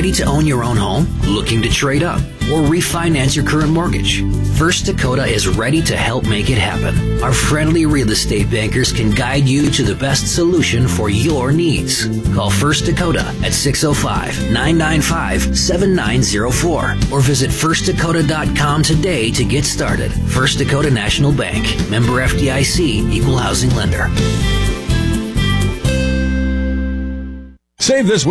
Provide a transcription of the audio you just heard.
Ready to own your own home? Looking to trade up or refinance your current mortgage? First Dakota is ready to help make it happen. Our friendly real estate bankers can guide you to the best solution for your needs. Call First Dakota at 605-995-7904 or visit firstdakota.com today to get started. First Dakota National Bank. Member FDIC. Equal housing lender. Save this week.